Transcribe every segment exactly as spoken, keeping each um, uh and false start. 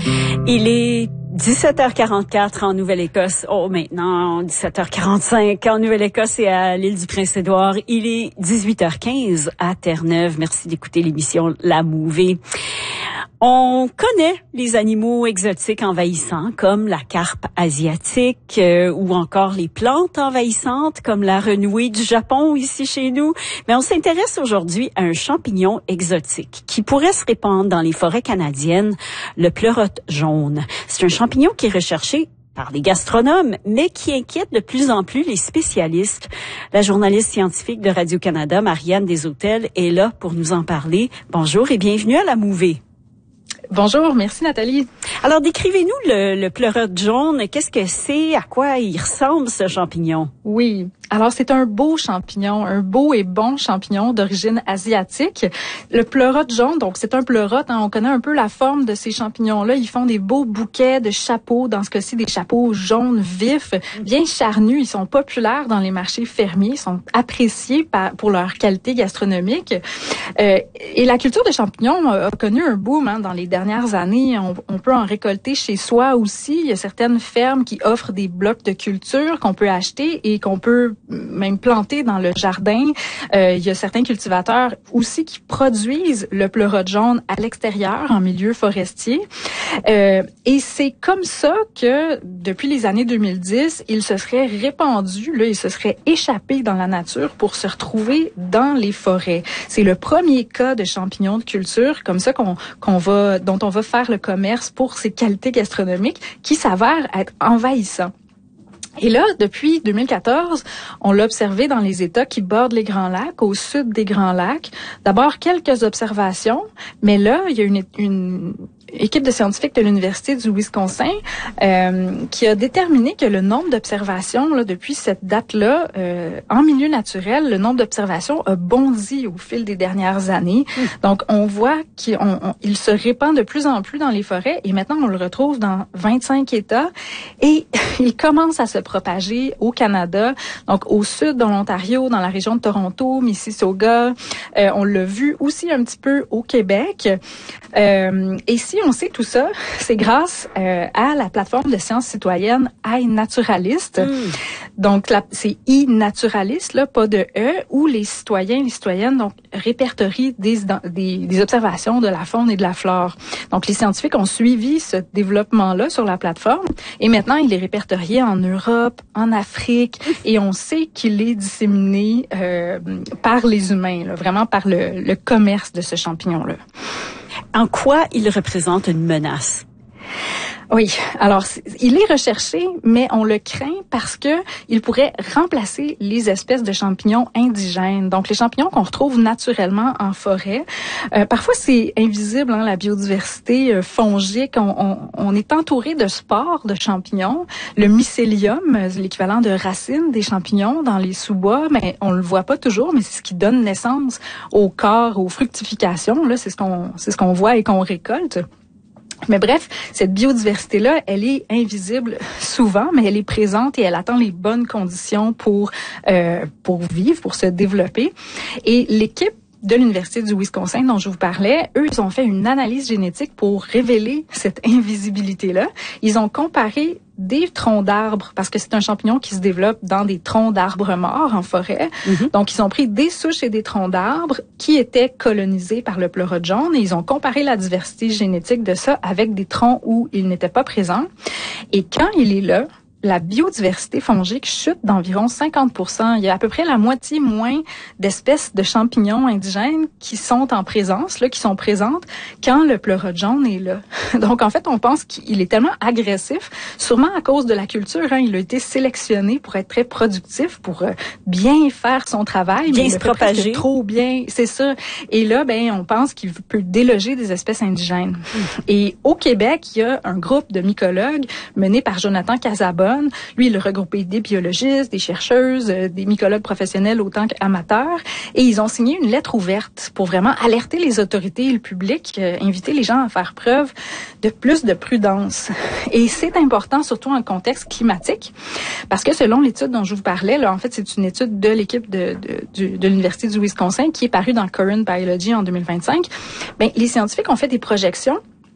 Il est dix-sept heures quarante-quatre en Nouvelle-Écosse. Oh, maintenant, dix-sept heures quarante-cinq en Nouvelle-Écosse et à l'île du Prince-Édouard. Il est dix-huit heures quinze à Terre-Neuve. Merci d'écouter l'émission La Mouvée. On connaît les animaux exotiques envahissants comme la carpe asiatique euh, ou encore les plantes envahissantes comme la renouée du Japon ici chez nous. Mais on s'intéresse aujourd'hui à un champignon exotique qui pourrait se répandre dans les forêts canadiennes, le pleurote jaune. C'est un champignon qui est recherché par les gastronomes, mais qui inquiète de plus en plus les spécialistes. La journaliste scientifique de Radio-Canada, Marianne Deshôtels, est là pour nous en parler. Bonjour et bienvenue à La Mouvée. Bonjour, merci Nathalie. Alors, décrivez-nous le, le pleurote jaune. Qu'est-ce que c'est? À quoi il ressemble, ce champignon? Oui, alors c'est un beau champignon, un beau et bon champignon d'origine asiatique. Le pleurote jaune, donc c'est un pleurote, hein, on connaît un peu la forme de ces champignons-là. Ils font des beaux bouquets de chapeaux, dans ce cas-ci des chapeaux jaunes vifs, bien charnus. Ils sont populaires dans les marchés fermiers, ils sont appréciés par, pour leur qualité gastronomique. Euh, et la culture de champignons a connu un boom hein, dans les dernières années. On, on peut en récolter chez soi aussi. Il y a certaines fermes qui offrent des blocs de culture qu'on peut acheter et qu'on peut même planter dans le jardin. Euh, il y a certains cultivateurs aussi qui produisent le pleurote jaune à l'extérieur, en milieu forestier. Euh, et c'est comme ça que, depuis les années deux mille dix, il se serait répandu, là, il se serait échappé dans la nature pour se retrouver dans les forêts. C'est le premier cas de champignon de culture, comme ça qu'on, qu'on va, dont on va faire le commerce pour ses qualités gastronomiques, qui s'avèrent être envahissants. Et là, depuis deux mille quatorze, on l'a observé dans les États qui bordent les Grands Lacs, au sud des Grands Lacs. D'abord, quelques observations, mais là, il y a une, une équipe de scientifiques de l'Université du Wisconsin euh, qui a déterminé que le nombre d'observations, là, depuis cette date-là, euh, en milieu naturel, le nombre d'observations a bondi au fil des dernières années. Mmh. Donc, on voit qu'il on, on, il se répand de plus en plus dans les forêts et maintenant, on le retrouve dans vingt-cinq États et il commence à se propager au Canada, donc au sud de l'Ontario, dans la région de Toronto, Mississauga. Euh, on l'a vu aussi un petit peu au Québec. Euh, et si on sait tout ça, c'est grâce euh, à la plateforme de sciences citoyennes iNaturalist. Mm. Donc, la, c'est iNaturalist, là, pas de E, où les citoyens et les citoyennes donc, répertorient des, des, des observations de la faune et de la flore. Donc, les scientifiques ont suivi ce développement-là sur la plateforme et maintenant, il est répertorié en Europe, en Afrique et on sait qu'il est disséminé euh, par les humains, là, vraiment par le, le commerce de ce champignon-là. En quoi il représente une menace? Oui, alors il est recherché, mais on le craint parce que il pourrait remplacer les espèces de champignons indigènes. Donc les champignons qu'on retrouve naturellement en forêt. Euh, parfois c'est invisible, hein, la biodiversité euh, fongique. On, on, on est entouré de spores de champignons, le mycélium, l'équivalent de racines des champignons dans les sous-bois, mais on le voit pas toujours, mais c'est ce qui donne naissance au corps, aux fructifications. Là, c'est ce qu'on, c'est ce qu'on voit et qu'on récolte. Mais bref, cette biodiversité-là, elle est invisible souvent, mais elle est présente et elle attend les bonnes conditions pour euh, pour vivre, pour se développer. Et l'équipe de l'Université du Wisconsin dont je vous parlais, eux, ils ont fait une analyse génétique pour révéler cette invisibilité-là. Ils ont comparé des troncs d'arbres, parce que c'est un champignon qui se développe dans des troncs d'arbres morts en forêt. Mm-hmm. Donc, ils ont pris des souches et des troncs d'arbres qui étaient colonisés par le pleurote jaune et ils ont comparé la diversité génétique de ça avec des troncs où il n'était pas présent. Et quand il est là, la biodiversité fongique chute d'environ cinquante pour cent. Il y a à peu près la moitié moins d'espèces de champignons indigènes qui sont en présence, là, qui sont présentes quand le pleurote jaune est là. Donc, en fait, on pense qu'il est tellement agressif, sûrement à cause de la culture. Hein, il a été sélectionné pour être très productif, pour euh, bien faire son travail. Bien mais se propager. Trop bien, c'est ça. Et là, ben, on pense qu'il peut déloger des espèces indigènes. Mmh. Et au Québec, il y a un groupe de mycologues mené par Jonathan Casabonne. Lui, il a regroupé des biologistes, des chercheuses, des mycologues professionnels autant qu'amateurs. Et ils ont signé une lettre ouverte pour vraiment alerter les autorités et le public, euh, inviter les gens à faire preuve de plus de prudence. Et c'est important, surtout en contexte climatique, parce que selon l'étude dont je vous parlais, là, en fait, c'est une étude de l'équipe de, de, de, de l'Université du Wisconsin qui est parue dans Current Biology en deux mille vingt-cinq. Ben, les scientifiques ont fait des projections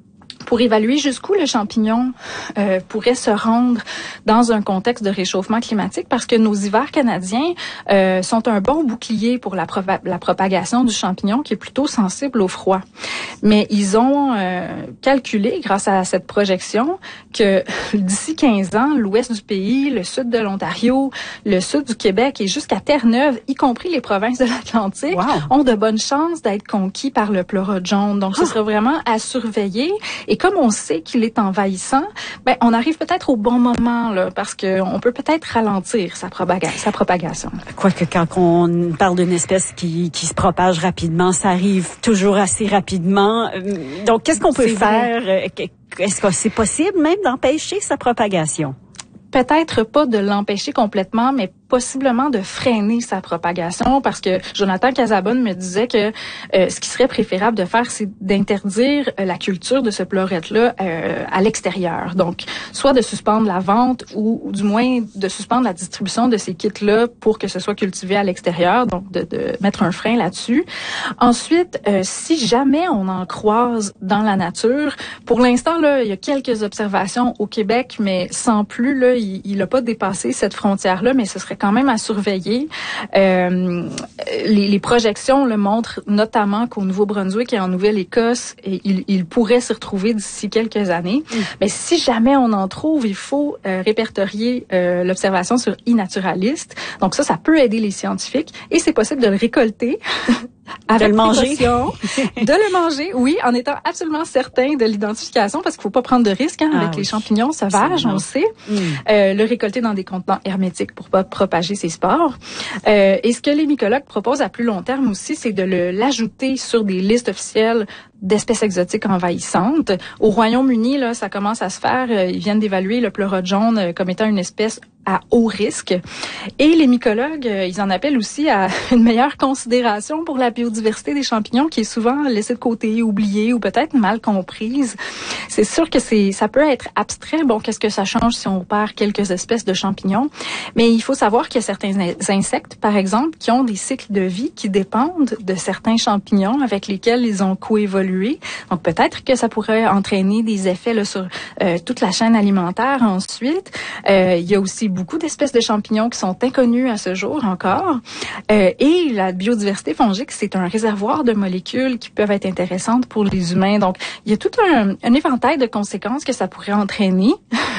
pour évaluer jusqu'où le champignon euh, pourrait se rendre dans un contexte de réchauffement climatique, parce que nos hivers canadiens euh, sont un bon bouclier pour la, pro- la propagation du champignon qui est plutôt sensible au froid. Mais ils ont euh, calculé, grâce à cette projection, que d'ici quinze ans, l'ouest du pays, le sud de l'Ontario, le sud du Québec et jusqu'à Terre-Neuve, y compris les provinces de l'Atlantique, wow. ont de bonnes chances d'être conquis par le pleurot jaune. Donc, ce sera vraiment à surveiller. Et comme on sait qu'il est envahissant, ben on arrive peut-être au bon moment là, parce que on peut peut-être ralentir sa, propaga- sa propagation. Quoique quand on parle d'une espèce qui, qui se propage rapidement, ça arrive toujours assez rapidement. Donc, qu'est-ce qu'on peut c'est faire? Vrai. Est-ce que c'est possible même d'empêcher sa propagation? Peut-être pas de l'empêcher complètement, mais possiblement de freiner sa propagation, parce que Jonathan Casabonne me disait que euh, ce qui serait préférable de faire, c'est d'interdire euh, la culture de ce pleurette-là euh, à l'extérieur. Donc, soit de suspendre la vente ou, ou du moins de suspendre la distribution de ces kits-là pour que ce soit cultivé à l'extérieur, donc de, de mettre un frein là-dessus. Ensuite, euh, si jamais on en croise dans la nature, pour l'instant, là, il y a quelques observations au Québec, mais sans plus, là, il n'a pas dépassé cette frontière-là, mais ce serait quand même à surveiller. Euh, les, les projections le montrent notamment qu'au Nouveau-Brunswick et en Nouvelle-Écosse, et il, il pourrait se retrouver d'ici quelques années. Mm. Mais si jamais on en trouve, il faut euh, répertorier euh, l'observation sur iNaturalist. Donc ça, ça peut aider les scientifiques et c'est possible de le récolter. Avec de le manger. de le manger, oui, en étant absolument certain de l'identification, parce qu'il faut pas prendre de risques hein, ah, avec oui. les champignons sauvages, on le sait. Mm. Euh, le récolter dans des contenants hermétiques pour pas propager ses spores. Euh, et ce que les mycologues proposent à plus long terme aussi, c'est de le, l'ajouter sur des listes officielles d'espèces exotiques envahissantes. Au Royaume-Uni, là, ça commence à se faire. Ils viennent d'évaluer le pleurot jaune comme étant une espèce à haut risque. Et les mycologues, ils en appellent aussi à une meilleure considération pour la biodiversité des champignons qui est souvent laissée de côté, oubliée ou peut-être mal comprise. C'est sûr que c'est, ça peut être abstrait. Bon, qu'est-ce que ça change si on perd quelques espèces de champignons? Mais il faut savoir qu'il y a certains insectes, par exemple, qui ont des cycles de vie qui dépendent de certains champignons avec lesquels ils ont coévolué. Donc, peut-être que ça pourrait entraîner des effets là, sur euh, toute la chaîne alimentaire ensuite. Euh, il y a aussi beaucoup d'espèces de champignons qui sont inconnues à ce jour encore. Euh, et la biodiversité fongique, c'est un réservoir de molécules qui peuvent être intéressantes pour les humains. Donc, il y a tout un, un éventail de conséquences que ça pourrait entraîner,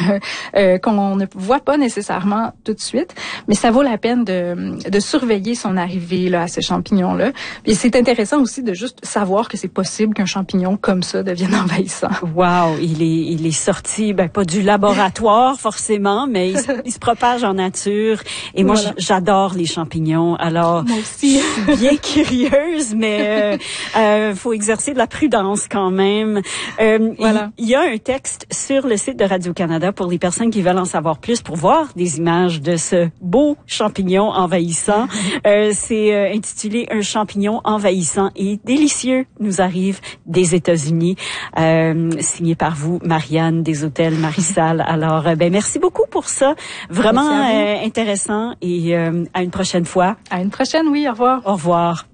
euh, qu'on ne voit pas nécessairement tout de suite. Mais ça vaut la peine de, de surveiller son arrivée là, à ce champignon-là. Et c'est intéressant aussi de juste savoir que c'est possible qu'un champignon comme ça devienne envahissant. Wow, il est il est sorti ben pas du laboratoire forcément, mais il, il se propage en nature et moi voilà. j'adore les champignons. Alors moi aussi. je suis bien curieuse, mais euh, euh, faut exercer de la prudence quand même. Euh, voilà. Il y, y a un texte sur le site de Radio-Canada pour les personnes qui veulent en savoir plus, pour voir des images de ce beau champignon envahissant. euh, c'est euh, intitulé Un champignon envahissant et délicieux nous arrive des États-Unis, euh, signé par vous, Marianne des Hôtels Marissal. Alors, euh, ben merci beaucoup pour ça. Vraiment euh, intéressant et euh, à une prochaine fois. À une prochaine, oui. Au revoir. Au revoir.